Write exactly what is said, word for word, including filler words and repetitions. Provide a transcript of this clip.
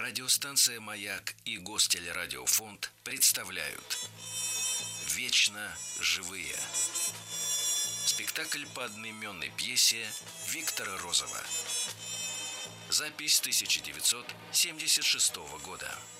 Радиостанция «Маяк» и Гостелерадиофонд представляют «Вечно живые». Спектакль по одноименной пьесе Виктора Розова. Запись тысяча девятьсот семьдесят шестого года.